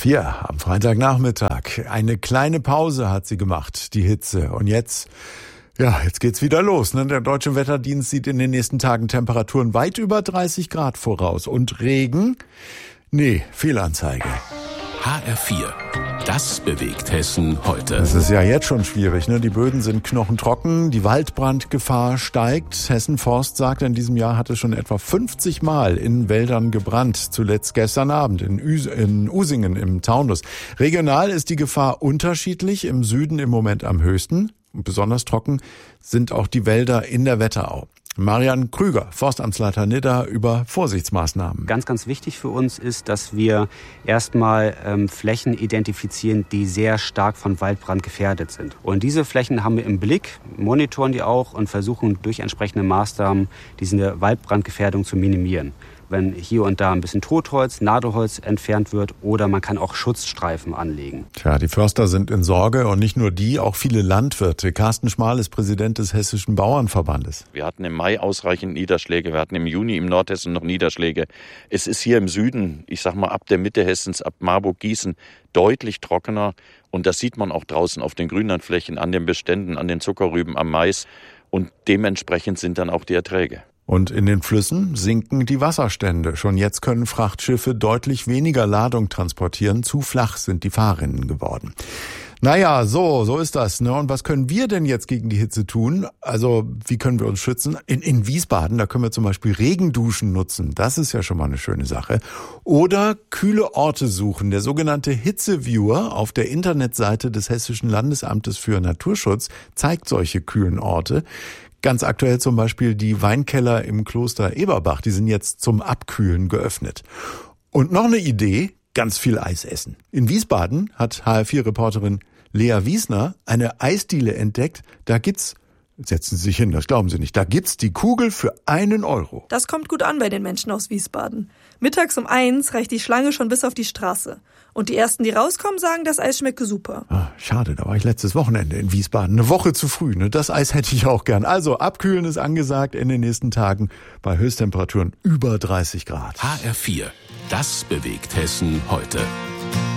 HR4 am Freitagnachmittag. Eine kleine Pause hat sie gemacht, die Hitze. Und jetzt geht's wieder los. Der Deutsche Wetterdienst sieht in den nächsten Tagen Temperaturen weit über 30 Grad voraus. Und Regen? Nee, Fehlanzeige. HR4. Das bewegt Hessen heute. Es ist ja jetzt schon schwierig. Die Böden sind knochentrocken, die Waldbrandgefahr steigt. Hessen Forst sagt, in diesem Jahr hat es schon etwa 50 Mal in Wäldern gebrannt. Zuletzt gestern Abend in Usingen im Taunus. Regional ist die Gefahr unterschiedlich. Im Süden im Moment am höchsten. Besonders trocken sind auch die Wälder in der Wetterau. Marian Krüger, Forstamtsleiter Nidda, über Vorsichtsmaßnahmen. Ganz, ganz wichtig für uns ist, dass wir erstmal Flächen identifizieren, die sehr stark von Waldbrand gefährdet sind. Und diese Flächen haben wir im Blick, monitoren die auch und versuchen durch entsprechende Maßnahmen diese Waldbrandgefährdung zu minimieren. Wenn hier und da ein bisschen Totholz, Nadelholz entfernt wird oder man kann auch Schutzstreifen anlegen. Tja, die Förster sind in Sorge und nicht nur die, auch viele Landwirte. Carsten Schmal ist Präsident des Hessischen Bauernverbandes. Wir hatten im Mai ausreichend Niederschläge, wir hatten im Juni im Nordhessen noch Niederschläge. Es ist hier im Süden, ich sag mal ab der Mitte Hessens, ab Marburg, Gießen, deutlich trockener. Und das sieht man auch draußen auf den Grünlandflächen, an den Beständen, an den Zuckerrüben, am Mais. Und dementsprechend sind dann auch die Erträge. Und in den Flüssen sinken die Wasserstände. Schon jetzt können Frachtschiffe deutlich weniger Ladung transportieren. Zu flach sind die Fahrrinnen geworden. Naja, so ist das. Und was können wir denn jetzt gegen die Hitze tun? Also, wie können wir uns schützen? In Wiesbaden, da können wir zum Beispiel Regenduschen nutzen. Das ist ja schon mal eine schöne Sache. Oder kühle Orte suchen. Der sogenannte Hitzeviewer auf der Internetseite des Hessischen Landesamtes für Naturschutz zeigt solche kühlen Orte. Ganz aktuell zum Beispiel die Weinkeller im Kloster Eberbach, die sind jetzt zum Abkühlen geöffnet. Und noch eine Idee, ganz viel Eis essen. In Wiesbaden hat HR4-Reporterin Lea Wiesner eine Eisdiele entdeckt. Da gibt's, setzen Sie sich hin, das glauben Sie nicht, da gibt's die Kugel für 1 Euro. Das kommt gut an bei den Menschen aus Wiesbaden. Mittags um 1 reicht die Schlange schon bis auf die Straße. Und die Ersten, die rauskommen, sagen, das Eis schmecke super. Schade, da war ich letztes Wochenende in Wiesbaden. Eine Woche zu früh, Das Eis hätte ich auch gern. Also, abkühlen ist angesagt in den nächsten Tagen bei Höchsttemperaturen über 30 Grad. HR4. Das bewegt Hessen heute.